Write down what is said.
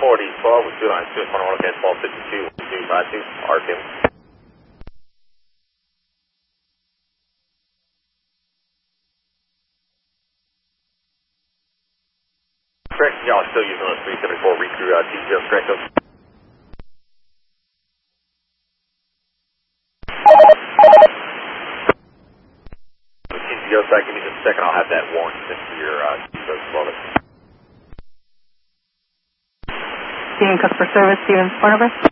4012 with 292, 21 against 1252, 252, RTM. Correct, y'all still using those 374 recrew T0, correct? TCO side, give me just a second, I'll have that warrant sent to your T0 slowly. Steven, customer service, Steven, phone number?